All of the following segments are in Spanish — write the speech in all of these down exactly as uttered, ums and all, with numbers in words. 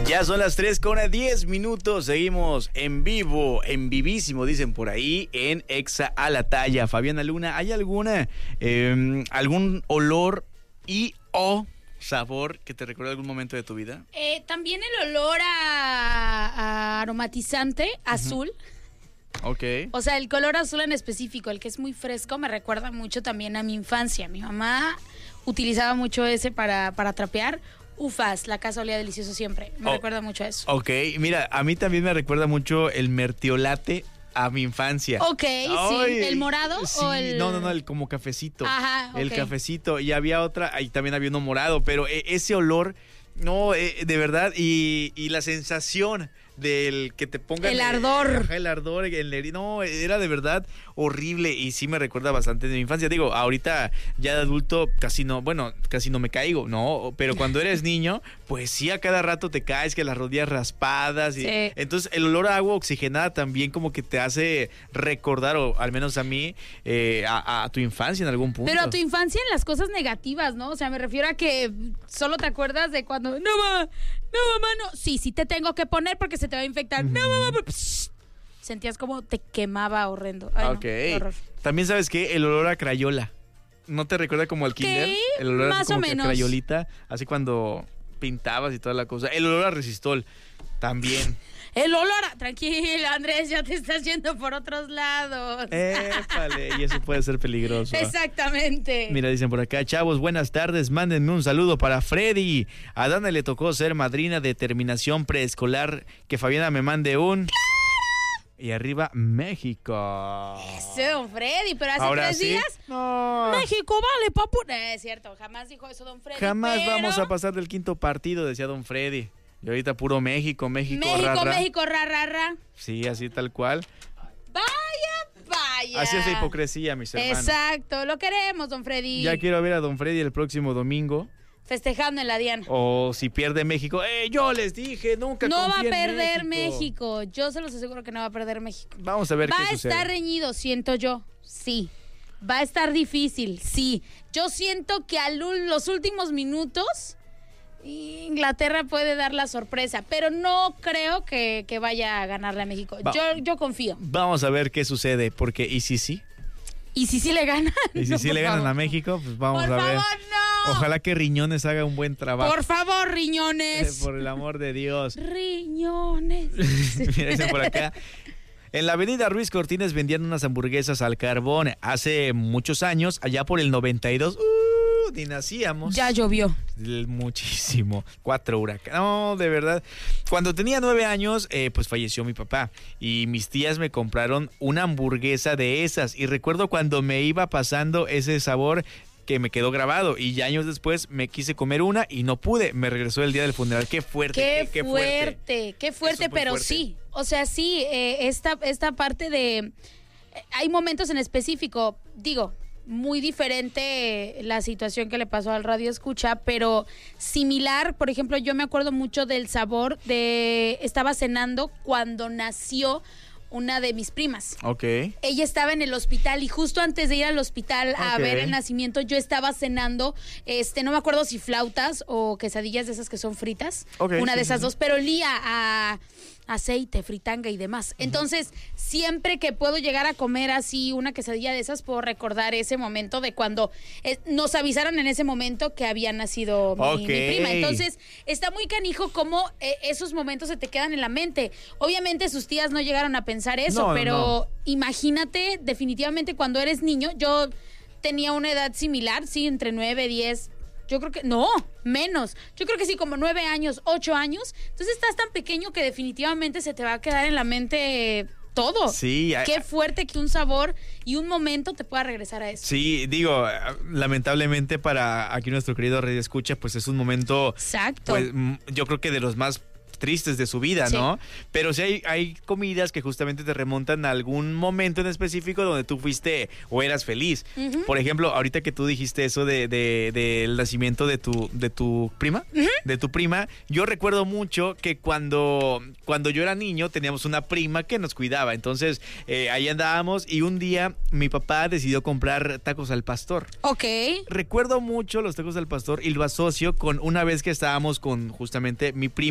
Ya son las tres con diez minutos, seguimos en vivo, en vivísimo, dicen por ahí, en Exa a la Talla. Fabiana Luna, ¿hay alguna, eh, algún olor y o sabor que te recuerde algún momento de tu vida? Eh, también el olor a, a aromatizante azul. Uh-huh. Ok. O sea, el color azul en específico, el que es muy fresco, me recuerda mucho también a mi infancia. Mi mamá utilizaba mucho ese para, para trapear. Ufas, la casa olía delicioso siempre. Me oh, recuerda mucho a eso. Ok, mira, a mí también me recuerda mucho el mertiolate a mi infancia. Ok, Ay, sí. ¿El morado sí, o el...? No, no, no, el como cafecito. Ajá, ok. El cafecito. Y había otra, ahí también había uno morado, pero ese olor, no, de verdad, y, y la sensación del que te pongan el ardor. El, el ardor, el, no, era de verdad horrible y sí me recuerda bastante de mi infancia. Digo, ahorita ya de adulto casi no, bueno, casi no me caigo, ¿no? Pero cuando eres niño, pues sí, a cada rato te caes, que las rodillas raspadas. Y, sí. Entonces el olor a agua oxigenada también como que te hace recordar, o al menos a mí, eh, a, a tu infancia en algún punto. Pero a tu infancia en las cosas negativas, ¿no? O sea, me refiero a que solo te acuerdas de cuando, no, mamá, no, mamá, no. Sí, sí te tengo que poner porque se te va a infectar. Uh-huh. No, mamá, psh. Sentías como te quemaba horrendo. Ay, ok. No, también, ¿sabes qué? El olor a crayola. ¿No te recuerda como al kinder? ¿Qué? El olor Más como o menos. A crayolita, así cuando pintabas y toda la cosa. El olor a resistol también. El olor a... Tranquila, Andrés, ya te estás yendo por otros lados. Épale, y eso puede ser peligroso. Exactamente. Mira, dicen por acá, chavos, buenas tardes, mándenme un saludo para Freddy. A Dana le tocó ser madrina de terminación preescolar. Que Fabiana me mande un... ¡Claro! Y arriba, México. Eso, don Freddy, pero hace ¿Ahora tres sí? días... No. México, vale, papu. No, es cierto, jamás dijo eso don Freddy. Jamás pero... vamos a pasar del quinto partido, decía don Freddy. Y ahorita puro México, México, México, ra, ra. México, ra, ra, ra. Sí, así tal cual. Vaya, vaya. Así es la hipocresía, mis hermanos. Exacto, lo queremos, don Freddy. Ya quiero ver a don Freddy el próximo domingo. Festejando en la Diana. O si pierde México, ¡eh! Yo les dije, nunca No va a confié en perder México. México. Yo se los aseguro que no va a perder México. Vamos a ver va qué a sucede. estar reñido, siento yo. Sí. Va a estar difícil, sí. Yo siento que a los últimos minutos Inglaterra puede dar la sorpresa, pero no creo que, que vaya a ganarle a México. Va. Yo, yo confío. Vamos a ver qué sucede, porque ¿y si sí? ¿Y si sí le ganan? ¿Y si no, sí le ganan favor. a México? Pues vamos por a ver. Por favor, no. Ojalá que Riñones haga un buen trabajo. Por favor, Riñones. Por el amor de Dios. Riñones. Mira, dicen por acá. En la avenida Ruiz Cortines vendían unas hamburguesas al carbón. Hace muchos años, allá por el noventa y dos, uh, ni nacíamos. Ya llovió. Muchísimo. Cuatro huracanes. No, de verdad. Cuando tenía nueve años, eh, pues falleció mi papá. Y mis tías me compraron una hamburguesa de esas. Y recuerdo cuando me iba pasando ese sabor que me quedó grabado. Y ya años después me quise comer una y no pude. Me regresó el día del funeral. Qué fuerte. Qué, qué, qué fuerte, fuerte. Qué fuerte, pero fuerte. sí. O sea, sí, eh, esta, esta parte de... Eh, hay momentos en específico, digo, muy diferente la situación que le pasó al Radio Escucha, pero similar. Por ejemplo, yo me acuerdo mucho del sabor de... Estaba cenando cuando nació una de mis primas. Ok. Ella estaba en el hospital y justo antes de ir al hospital a okay. ver el nacimiento, yo estaba cenando, este, no me acuerdo si flautas o quesadillas de esas que son fritas, okay, una sí, de esas sí. dos, pero olía a aceite, fritanga y demás. Uh-huh. Entonces, siempre que puedo llegar a comer así una quesadilla de esas, puedo recordar ese momento de cuando eh, nos avisaron en ese momento que había nacido mi, okay. mi prima. Entonces, está muy canijo cómo eh, esos momentos se te quedan en la mente. Obviamente sus tías no llegaron a pensar eso, no, pero no. imagínate, definitivamente cuando eres niño, yo tenía una edad similar, sí, entre nueve, diez, yo creo que, no, menos, yo creo que sí, como nueve años, ocho años, entonces estás tan pequeño que definitivamente se te va a quedar en la mente todo. Sí. Qué fuerte que un sabor y un momento te pueda regresar a eso. Sí, digo, lamentablemente para aquí nuestro querido Radio Escucha, pues es un momento, exacto, pues yo creo que de los más tristes de su vida, ¿no? Sí. Pero sí hay, hay comidas que justamente te remontan a algún momento en específico donde tú fuiste o eras feliz. Uh-huh. Por ejemplo, ahorita que tú dijiste eso de, de, de el nacimiento de tu, de tu prima, uh-huh. de tu prima, yo recuerdo mucho que cuando, cuando yo era niño teníamos una prima que nos cuidaba. Entonces, eh, ahí andábamos y un día mi papá decidió comprar tacos al pastor. Ok. Recuerdo mucho los tacos al pastor y lo asocio con una vez que estábamos con justamente mi prima y mi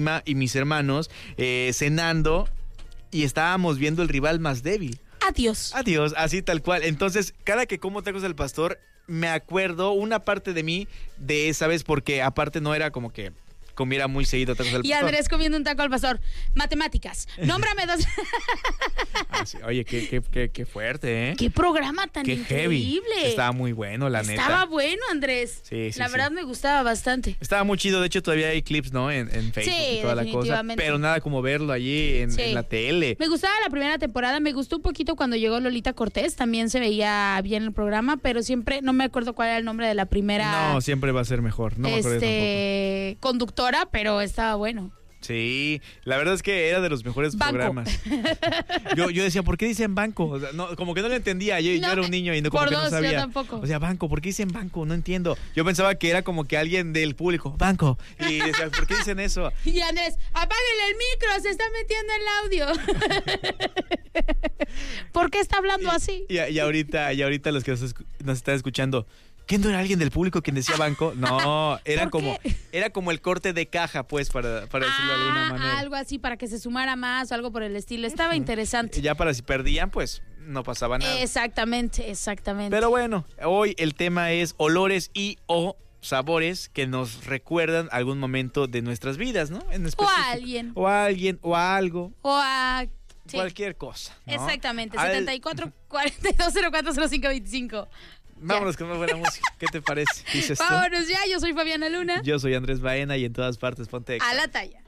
mis hermanos eh, cenando y estábamos viendo el rival más débil. Adiós. Adiós, así tal cual. Entonces, cada que como tacos al pastor, me acuerdo una parte de mí de esa vez, porque aparte no era como que comiera muy seguido tacos al pastor. Y Andrés comiendo un taco al pastor. Matemáticas. Nómbrame dos. Ah, sí. Oye, qué, qué, qué, qué fuerte, ¿eh? Qué programa tan qué increíble. Heavy. Estaba muy bueno, la neta. Estaba bueno, Andrés. Sí, sí, La sí. verdad me gustaba bastante. Estaba muy chido. De hecho, todavía hay clips, ¿no? En, en Facebook Sí, y toda la cosa. definitivamente. Pero nada como verlo allí en, Sí. en la tele. Me gustaba la primera temporada, me gustó un poquito cuando llegó Lolita Cortés, también se veía bien el programa, pero siempre no me acuerdo cuál era el nombre de la primera No, siempre va a ser mejor. No me acuerdo tampoco. este conductora, pero estaba bueno. Sí, la verdad es que era de los mejores Banco. programas. Yo, yo decía, ¿por qué dicen banco? O sea, no, como que no lo entendía. Yo, No, yo era un niño y no, como por que dos, no yo sabía. tampoco. O sea, banco, ¿por qué dicen banco? No entiendo. Yo pensaba que era como que alguien del público, banco. Y decía, ¿por qué dicen eso? Y Andrés, apáguenle el micro, se está metiendo el audio. ¿Por qué está hablando así? Y, y ahorita, y ahorita los que nos, escu- nos están escuchando, ¿qué no era alguien del público quien decía banco? No, era ¿Por como, qué? era como el corte de caja, pues, para, para decirlo de alguna Ah, manera. algo así para que se sumara más o algo por el estilo. Estaba interesante. Y ya para si perdían, pues no pasaba nada. Exactamente, exactamente. Pero bueno, hoy el tema es olores y o sabores que nos recuerdan algún momento de nuestras vidas, ¿no? En o específico. a alguien. O a alguien, o a algo, O a... sí. cualquier cosa, ¿no? Exactamente, Al- setenta y cuatro, cuarenta y dos, cero cuatro, cero cinco, veinticinco. Vámonos con una buena música. ¿Qué te parece? Dices tú. Vámonos ya, yo soy Fabiana Luna. Yo soy Andrés Baena y en todas partes ponte Exa. A la talla.